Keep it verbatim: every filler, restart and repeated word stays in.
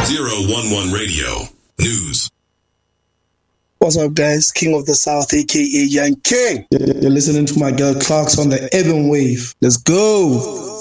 zero one one Radio News. What's up, guys? King of the South, aka Young King. You're listening to my girl Clarks on the Ebon Wave. Let's go.